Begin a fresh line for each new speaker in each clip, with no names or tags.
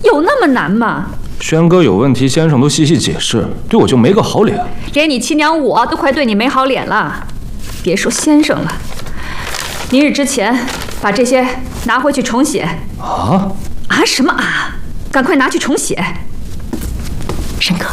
有那么难吗？
轩哥有问题，先生都细细解释，对我就没个好脸。
连你亲娘我都快对你没好脸了，别说先生了。明日之前把这些拿回去重写。
啊？
什么啊？赶快拿去重写。
申哥，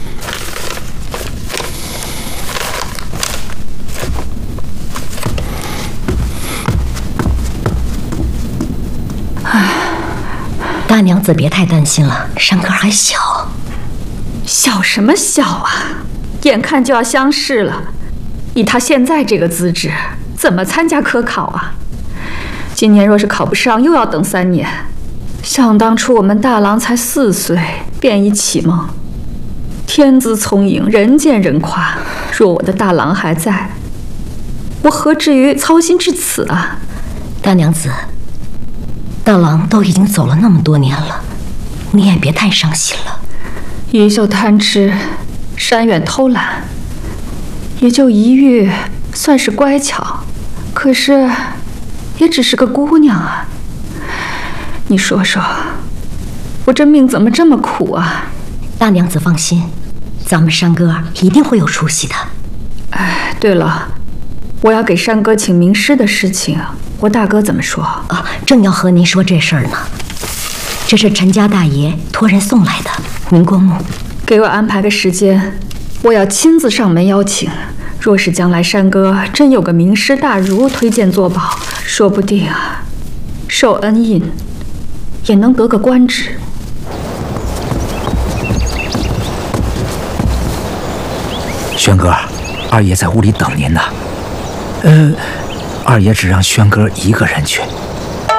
大娘子别太担心了，山哥还小。
小什么小啊？眼看就要乡试了，以他现在这个资质，怎么参加科考啊？今年若是考不上，又要等3年。想当初我们大郎才4岁，便已启蒙，天资聪颖，人见人夸。若我的大郎还在，我何至于操心至此啊？
大娘子，大郎都已经走了那么多年了，你也别太伤心了。
衣袖贪吃，山远偷懒，也就一遇算是乖巧，可是也只是个姑娘啊。你说说，我这命怎么这么苦啊？
大娘子放心，咱们山哥一定会有出息的。
对了，我要给山哥请名师的事情，我大哥怎么说？
正要和您说这事儿呢。这是陈家大爷托人送来的明光木，
给我安排个时间，我要亲自上门邀请。若是将来山哥真有个名师大儒推荐作保，说不定受恩荫，也能得个官职。
轩哥，二爷在屋里等您呢。二爷只让轩哥一个人去。